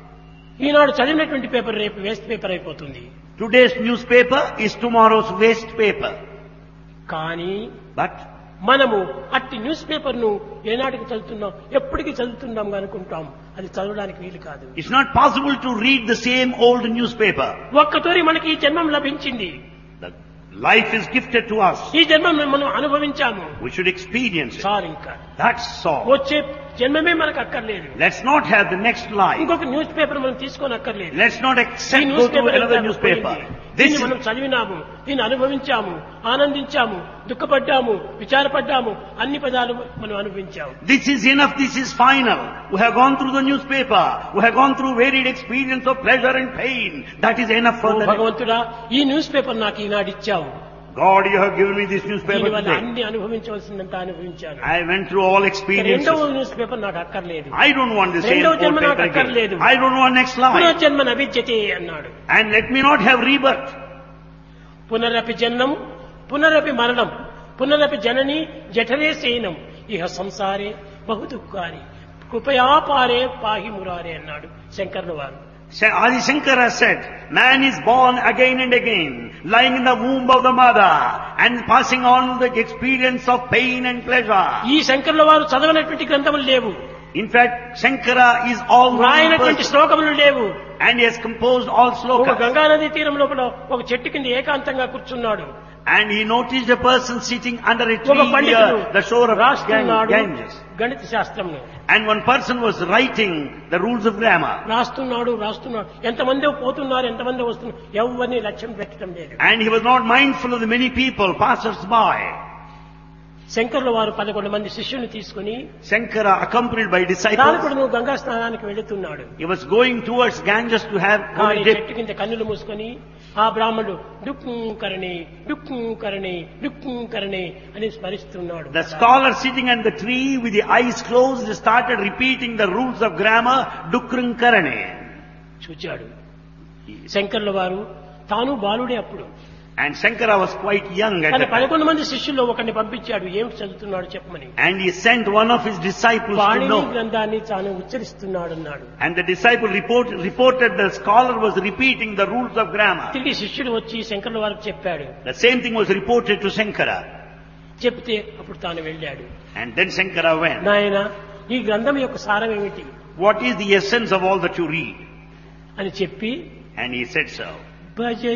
ఈనాడు చదివినటువంటి పేపర్ రేపు వేస్ట్ పేపర్ అయిపోతుంది. Today's newspaper is tomorrow's waste paper. కానీ But మనము అట్టి న్యూస్ పేపర్ ను ఏనాటికి చదువుతున్నాం, ఎప్పటికీ చదువుతున్నాం అనుకుంటాం. అది చదవడానికి వీలు కాదు. it's not possible to read the same old newspaper. ఒక్కతోరి మనకి ఈ జన్మం లభించింది. The life is gifted to us. ఈ జన్మం మనం అనుభవించాము. We should experience it. చాలు ఇంకా That's all. వచ్చే జన్మమే మనకు అక్కర్లేదు. Let's not have the next life. ఇంకొక న్యూస్ పేపర్ మనం తీసుకొని అక్కర్లేదు. Let's not ఈ accept news go to paper another ఎంత newspaper. పోయింది. This దీన్ని is, మనం చదివినాము, దీన్ని అనుభవించాము, ఆనందించాము, దుఃఖపడ్డాము, విచారపడ్డాము, అన్ని పదాలు మనం అనుభవించాము. this is enough. This is final. We have gone through the newspaper. We have gone through varied experience of pleasure and pain. That is enough oh for the భగవంతుడా, ఈ news paper నాకు ఈనాడు ఇచ్చావు. God, you have given me this newspaper దీనివల్ల today. అన్ని అనుభవించవలసిందంతా అనుభవించాను. I went through all experiences. రెండవ news paper నాకు అక్కర్లేదు. I don't want the same రెండవ old జన్మ నాకు paper అక్కర్లేదు. again. I don't want next life. పునర్జన్మ నవిద్యతే అన్నాడు. And let me not have rebirth. పునరపి జన్మం, పునరపి మరణం, పునరపి జనని జఠరే శయనం, ఇహ సంసారే బహు దుఃఖాని కృపయా పారే పాహి మురారే అన్నాడు శంకరుల వారు. Adi Shankara said, man is born again and again, lying in the womb of the mother, and passing on the experience of pain and pleasure. ఈ శంకరుల వారు చదవనటువంటి గ్రంథములు లేవు, In fact, Shankara is all రాయనటువంటి శ్లోకములు లేవు. and he has composed all ఒక slokas. Ganga నది తీరం లోపల ఒక చెట్టు కింద ఏకాంతంగా కూర్చున్నాడు. And he noticed a person sitting under a ఒక tree పండితుడు near the shore of రాస్తున్నాడు Ganges. గణిత శాస్త్రంలో. And one person was writing the rules of grammar. రాస్తున్నాడు రాస్తున్నాడు ఎంతమంది పోతున్నారు, ఎంతమంది వస్తున్నారు, ఎవరిని లక్ష్యం పెట్టడం లేదు. And he was not mindful of the many people, passers by. శంకరుల వారు పదకొండు మంది శిష్యుని తీసుకుని Shankara, accompanied by తాను disciples, కూడా నువ్వు గంగా స్నానానికి వెళుతున్నాడు. he was going towards Ganges to have కానీ holy dip. చెట్టు కింద కన్నులు మూసుకొని ఆ బ్రాహ్మణుడు డుక్కు కరణి డుక్కు కరణి డుక్కు కరణి అని స్మరిస్తున్నాడు. The scholar sitting on the tree with the eyes closed started repeating the rules of grammar, Dukrum Karane. చూచాడు శంకరుల వారు. తాను బాలుడే అప్పుడు. And Shankara was quite young at కానీ that time. పదకొండు మంది శిష్యుల్లో ఒకరిని పంపించాడు ఏం చదువుతున్నాడు చెప్పమని. And he sent one of his disciples to Panini know. గ్రంథాన్ని తాను ఉచ్చరిస్తున్నాడు అన్నాడు. And the disciple report, reported the scholar was repeating the rules of grammar. తిరిగి శిష్యుడు వచ్చి శంకరుల వారికి చెప్పాడు. The same thing was reported to Shankara. చెప్తే అప్పుడు తాను వెళ్ళాడు. And then Shankara went. నాయన ఈ గ్రంథం యొక్క సారం ఏమిటి What is the essence of all that you read? అని చెప్పి And he said so. Bhaja